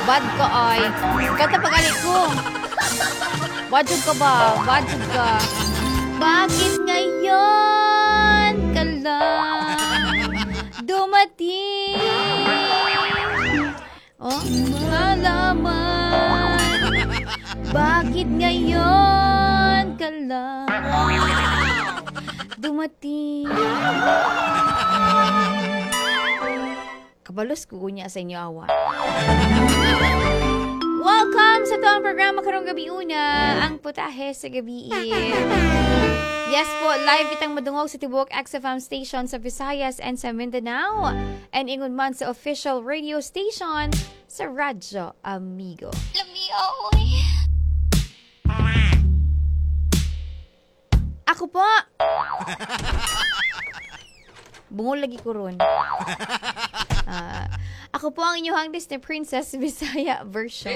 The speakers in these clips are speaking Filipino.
Bad ka ay. Kata pag-alik ko. Wadjud ka ba? Wadjud ka. Bakit ngayon ka lang dumating? Oh, malaman. Bakit ngayon ka lang dumating? Kabalos ko niya sa inyo awa. Welcome sa toang programa karong gabi una, ang putahe sa gabi. Yes po, live kitang madungog sa Tibok XFM station sa Visayas and sa Mindanao. And ingon man sa official radio station sa Radyo Amigo. Ako po! Bungol lagi ko ron. Ako po ang inyong Disney Princess Bisaya version.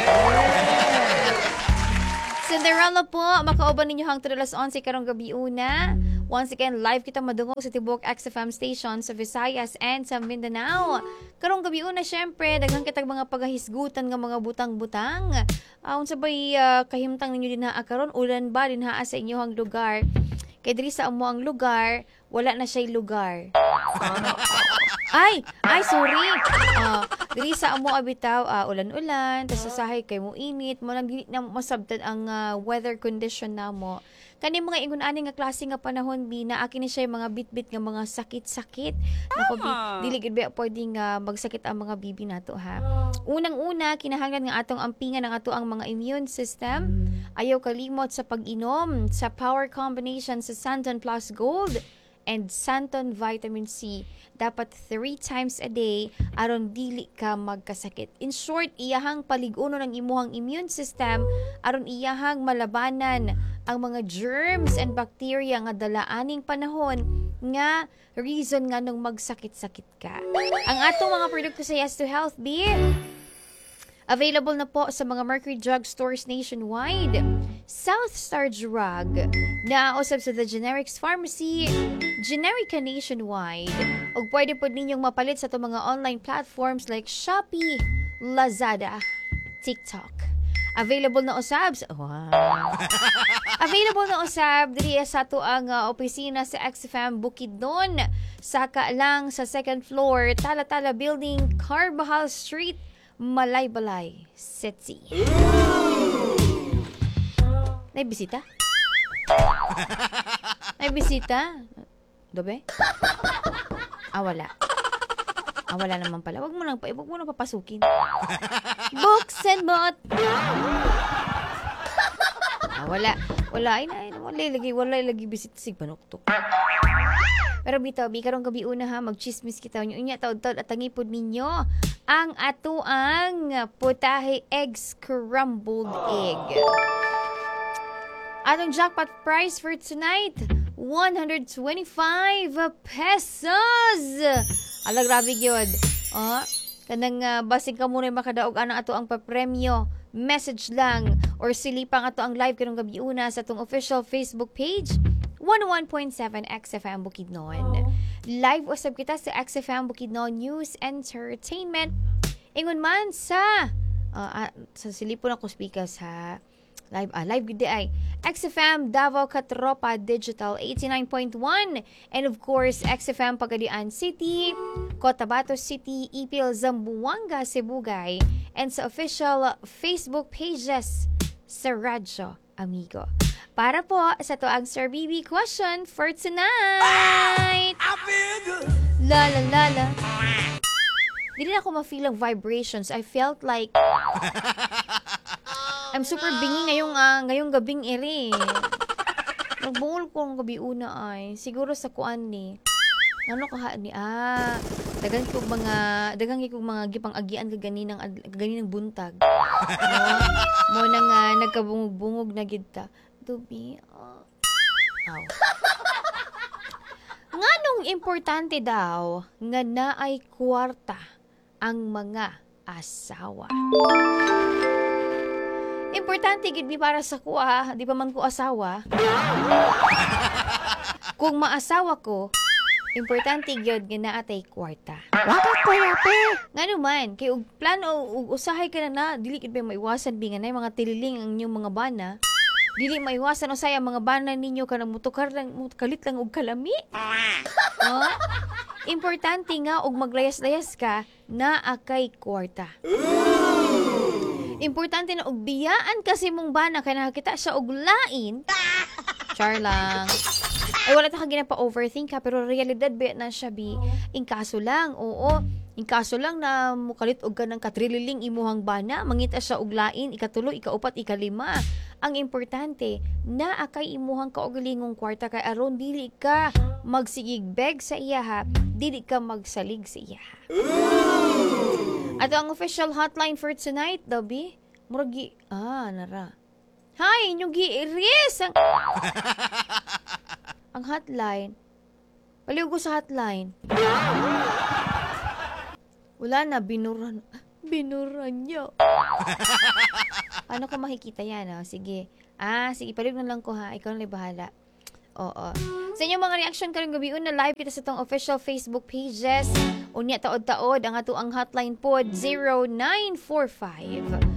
Cinderella po, makauban ninyo hang 11 karong gabi una. Once again, live kita madungog sa Tibok XFM station sa Visayas and sa Mindanao. Karong gabi una, syempre, daghang kitag mga paghahisgutan ng mga butang-butang. Unsa bay kahimtang ninyo din haa karon, ulan ba din haa sa inyong lugar? Kay diri sa amo ang lugar, wala na siya'y lugar. Ay, sorry. Diri sa amo abitaw, ulan-ulan, tas sasahay kay mo init, mo lang dili na masabtan ang weather condition namo. Kani mga ingon-ani nga klase nga panahon bi na akin ni siya mga bit-bit nga mga sakit-sakit. Nako bi, dili gid ba pwedeng magsakit ang mga bibi nato ha. Unang-una, kinahanglan nga atong ampingan ang ato ang mga immune system. Ayaw kalimot sa pag-inom sa power combination sa Santon Plus Gold and Santon Vitamin C. Dapat 3 times a day aron dili ka magkasakit. In short, iyahang paliguno ng imuhang immune system aron iyahang malabanan ang mga germs and bacteria nga dalaaning panahon nga reason nga nung magsakit-sakit ka. Ang atong mga produkto sa Yes to Health be available na po sa mga Mercury Drug Stores nationwide. South Star Drug na usab sa The Generics Pharmacy, Generica nationwide. O pwede po ninyong mapalit sa itong mga online platforms like Shopee, Lazada, TikTok. Available na usab Available na usab diri sa ato ang opisina sa XFM Bukidnon. Saka lang sa second floor, Tala-Tala Building, Carbajal Street, Malay-Balay City. May bisita? May bisita? Dobe? Wala. Wala naman pala. Wag mo nang papasukin. Buksan mo. Wala. Wala lagi bisita sig panuktok. Pero bitaw, karong gabi una ha, magchismis kita nyo. Unya, taod-taod at tangipod ninyo ang atuang putahe egg scrambled egg. Atong jackpot prize for tonight, 125 pesos! Ala, grabe yun. Kanang basig ka muna makadaog anang ato ang papremyo. Message lang or silipang ato ang live karong gabi una sa atong official Facebook page, 101.7 XFM Bukidnon. Live usab kita sa XFM Bukidnon News Entertainment. Ingon man sa silipon ako speakers ha. Live gid ay XFM Davao Katropa Digital 89.1 and of course XFM Pagadian City, Cotabato City, Ipil, Zamboanga, Sibugay and sa official Facebook pages sa Radyo Amigo. Para po sa to ang Sir BB question for tonight. La la la la. Hindi na ako ma-feel ang vibrations. I felt like I'm super bingi ngayong gabing iri. Nagbungol ko ang gabi una ay. Siguro sa kuan ni. Ano ka ni? Dagang kong mga gipang agian kaganang buntag. Mo nang nagkabungog-bungog na gid ta. Dubi. Nganong importante daw nga naay kwarta ang mga asawa. Importante gid para sa kuha, di pa man ko asawa. Kung maasawa ko, Importante gyud nga naatay kwarta. Bakit kaya, pe? Ngano man, kay og plano og usahay ka na dili gid ba maiwasan binganay mga tililing ang inyong mga bana. Dili maiwasan usay ang mga bana ninyo kanang mutukar lang kalit lang og kalami. Oh? Importante nga og maglayas-layas ka na akay kwarta. Importante na og biyaan kasi mong bana kay nakakita siya og lain. Char lang. Ay, wala ta ka ginapa-overthink ha, pero realidad ba na siya, bi? In kaso lang, oo. In kaso lang na mukalit og ka ng katrililing imuhang bana, mangita siya og lain, ikatulo, ikaupat, ikalima. Ang importante, na akay imuhang kaugalingong kwarta kay aron dili ka magsigigbeg sa iya ha, dili ka magsalig sa iya ha. At ang official hotline for tonight, Dobby, muragi, nara. Hi, inyong giiris ang hotline. Paliw ko sa hotline. Wala na, binuran. Binuran niya. Paano ko makikita yan? Oh? Sige. Sige, paliw na lang ko ha. Ikaw na bahala. Oo. Sa inyong mga reaction karong gabi na live kita sa itong official Facebook pages. Unya taod-taod ang ato ang hotline pod 0945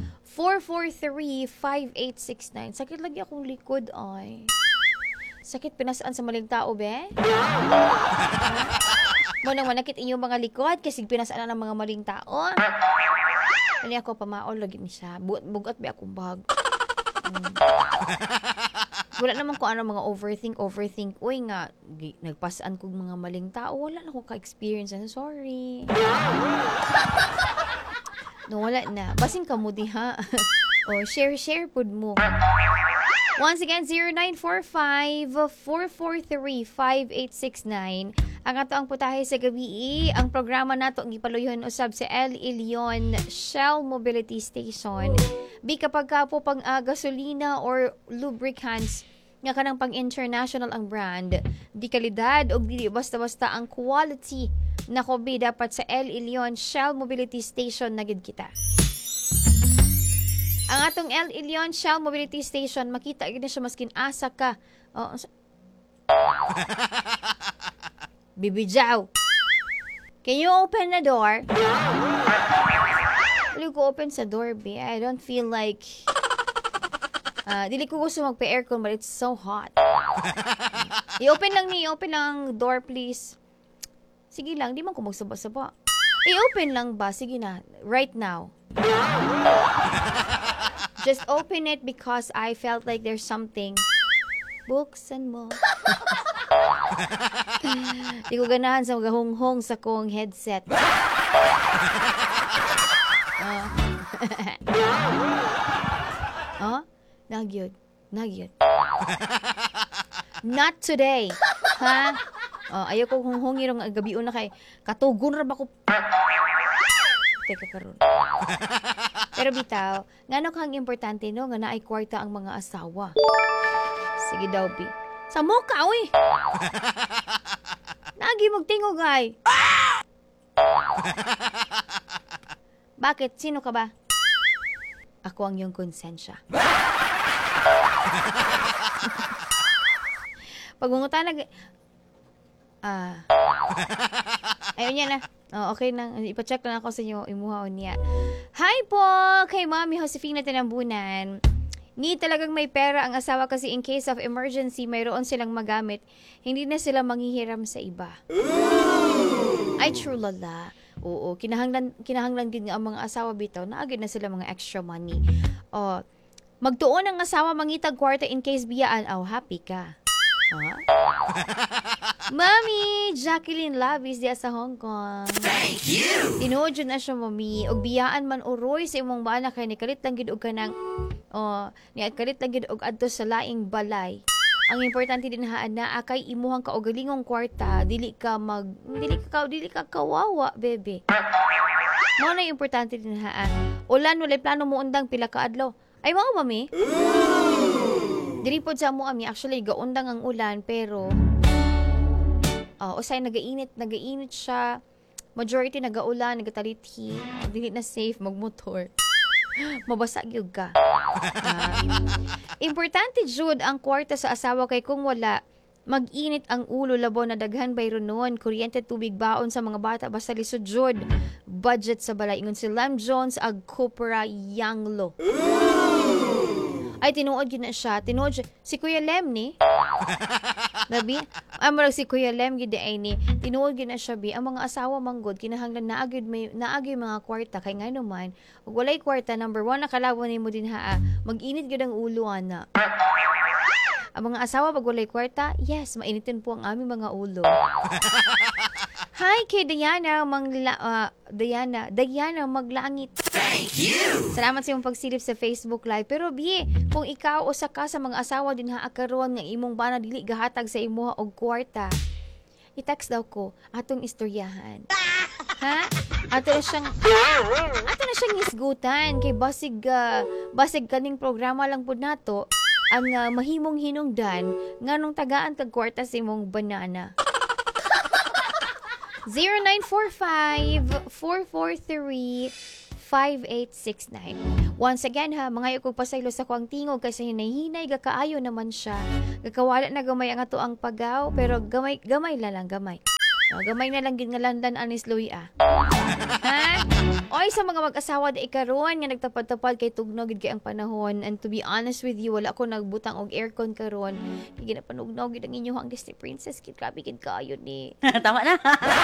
443-5869. Sakit lagi akong likod ay. Sakit pinasaan sa maling tao, be? Munang manakit inyong mga likod kasi pinasaan ng mga maling tao. Ano ako pamaol lagi ni siya. Bugat ba akong bag? Wala naman ko ano mga overthink. Uy nga, nagpasaan kong mga maling tao. Wala na akong ka-experience. Sorry. No, wala na. Basing ka mo diha. Share pod mo. Once again, 0945-443-5869. Ang ato ang putahe sa gabi, ang programa nato ang ipaluyon usab sa El Ilion Shell Mobility Station. Bi kapag ka po pang gasolina or lubricants nga kanang pang international ang brand, di kalidad o di basta-basta ang quality na kobi dapat sa El Ilion Shell Mobility Station na gid kita. Ang atong El Ilion Shell Mobility Station, makita gid siya maskin asa ka. Bibijaw. Can you open the door? Dili ko open sa door, B. I don't feel like dili ko gusto magpa-aircon but it's so hot. I-open lang door please. Sige lang, di man ko magsaba-saba. I-open lang ba? Sige na, right now. Just open it because I felt like there's something. Buksan mo. Di ko ganahan sa magahonghong sa kong headset. Nagyod. Not today. Ha? Ayaw ko honghongi rong gabi una kay katugon ra ba ko. Teka karon. Pero bitaw, ngano kang importante no nga naay kwarta ang mga asawa. Sige daw, bi. Sa mukha, uy! Nagi magtingog, ay. Bakit? Sino ka ba? Ako ang iyong konsensya. Pagungutan ayun yan na. Okay na. Ipacheck lang ako sa inyo. Imuha o niya. Hi po! Kay Mami Josefina Tinambunan. Ni talagang may pera ang asawa kasi in case of emergency, mayroon silang magamit. Hindi na sila manghihiram sa iba. Ay, true lala. Oo, kinahanglan din nga ang mga asawa bitaw na agad na sila mga extra money. Magtuon ang asawa mangitag kwarta in case biyaan. Happy ka. Mami, Jacqueline Lavis diya sa Hong Kong. Thank you! Tinuod yun na siya, mami. Og biyaan man uroy sa imong bana kay nikalit lang gid og kanang kalit lang gid og adto sa laing balay. Ang importante din haan na akay imuhang kaugalingong kwarta, dili ka kawawa, bebe. Mao na importante din haan. Ulan walay plano mo undang pila ka adlaw. Ay mao mami. Dili pod sa mo ami actually gaundang ang ulan pero usay nagainit siya. Majority nagaulan, nagatalithi. Dili na safe magmotor. Mabasa gyud ka. Importante jud ang kwarta sa asawa kay kung wala, Mag-init ang ulo labo na daghan bayro noon. Kuryente tubig baon sa mga bata basta lisod jud. Budget sa balay ingon si Lem Jones ag Copra Yanglo. Ay tinuod gyud na siya. Tinuod siya. Si Kuya Lem ni. Nabi, amorag si Kuya Lem gyud ay ni. Tinuod gyud na siya bi. Ang mga asawa manggod kinahanglan naagid mga kwarta kay nga naman. Ug walay kwarta number 1 nakalawan nimo din ha. Mag-init gyud ang ulo ana. Ang mga asawa pag walay kwarta, yes, mainitin po ang aming mga ulo. Hi kay Diana, Diana Maglangit. Thank you! Salamat sa iyong pagsilip sa Facebook Live. Pero bi, kung ikaw o saka sa mga asawa din haakaron nga imong bana dili gahatag sa imuha og kwarta, i-text daw ko atong istoryahan. Ha? Ato na siyang hisgutan kay basig kaning programa lang pud nato ang mahimong hinungdan nganong tagaan kag kwarta sa imong banana. 0945-443-5869. Once again ha, mga kog pasaylo sa kuang tingog kasi hinay-hinay gakaayo naman siya. Gakawala na gamay ang ato ang pagaw pero gamay lang. Gamay na lang gid nga landan anis Louie ah. Ha? Oy sa mga mag-asawa da ikaron nga nagtapad-tapad kay tugnog gid kay ang panahon, and to be honest with you wala ko nagbutang og aircon karon. Kay ginapanugnog gid ang inyong Disney princess kid grabe gid kaayo ni. Tama na.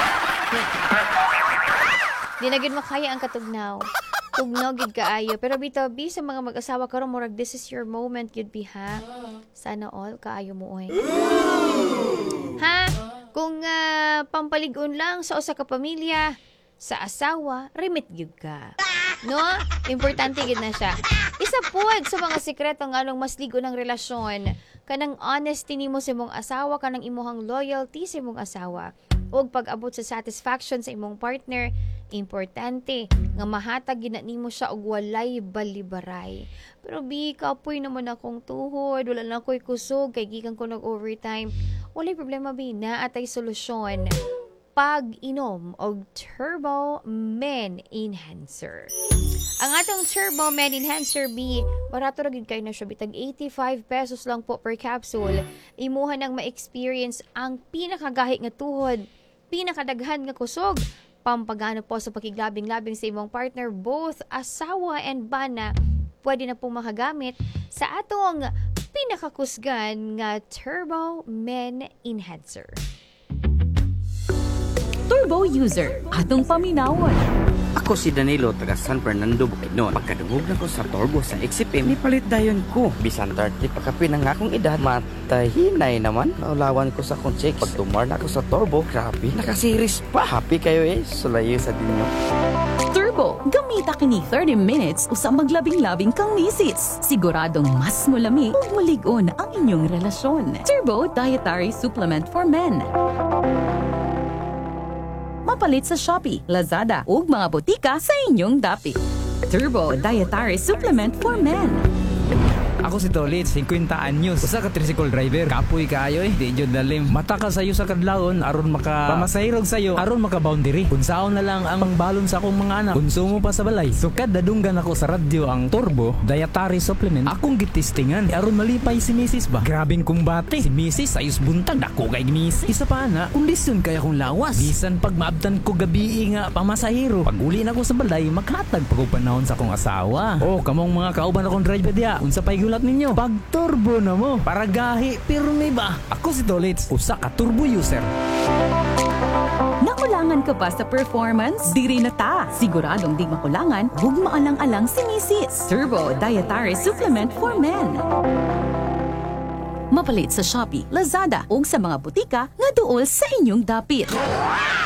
Di na gid makaya ang katugnaw. Tugnog gid kaayo pero bitabi sa mga mag-asawa karon murag this is your moment gid bi ha. Sana all kaayo mo oy. Ha? Kung pampalig-on lang sa usa ka pamilya, sa asawa, remit gyud ka. No? Importante gid na siya. Isa pod sa mga sikreto nga anong mas ligo ng relasyon, kanang honesty nimo sa imong asawa, kanang imuhang loyalty sa imong asawa, ug pag-abot sa satisfaction sa imong partner, importante nga mahatag gid nimo siya og walay balibaray. Pero kapoy naman akong tuhod, wala na ako'y kusog kay gikan ko nag-overtime. Walay problema na atay solusyon. Pag-inom og Turbo Men Enhancer. Ang atong Turbo Men Enhancer barato ra gid kay na siya bitag 85 pesos lang po per capsule. Imuha nang ma-experience ang pinakagahi nga tuhod, pinakadaghan nga kusog, pampagana po sa pakiglabing-labing sa imong partner, both asawa and bana, pwede na pong makagamit sa atong pinakakusgan nga Turbo Men Enhancer. Turbo user, atong paminawon. Ako si Danilo, taga San Fernando, Bukidnon. Pagkadungog na ko sa turbo sa XCPM, nipalit dayon ko. Bisan 30 pagkapi ng akong edad, matahinay naman. Naulawan ko sa akong check. Pag tumar na ako sa turbo, grabe, nakasiris pa. Happy kayo sulayo sa dinyo. Turbo, gamita kini 30 minutes usang maglabing-labing kang misis. Siguradong mas mulami ug mulig-on ang inyong relasyon. Turbo Dietary Supplement for Men. Mapalit sa Shopee, Lazada ug mga botika sa inyong dapit. Turbo Dietary Supplement for Men. Ako si Tolit, 50 anyos. Usa ka tricycle driver. Kapoy kaayo di jud dalim. Mata ka sayo sa kadlawon aron maka pamasahirog sayo aron maka boundary. Unsaon na lang ang balon sa akong mga anak. Konsumo pa sa balay. So kada dunggan ako sa radyo ang Turbo Dietary Supplement. Akong gitistingan aron malipay si Mrs. ba. Grabing kumbate. Si Mrs. ayos buntag dako kay Mrs. Isa pa na, kondisyon kaya kong lawas. Bisan pag maabtan ko gabi nga pamasahiro. Pag uli na ko sa balay, maghatag pag panahon sa akong asawa. Oh, kamong mga kauban akong driver dia. Unsa pay gulat ninyo? Pag turbo na mo, para gahi, pirmi ba? Ako si Tolits, usa ka turbo user. Nakulangan ka ba sa performance? Diri na ta. Siguradong di makulangan, hug maalang-alang si Mrs. Turbo Dietary Supplement for Men. Mapalit sa Shopee, Lazada ug sa mga butika nga duol sa inyong dapit.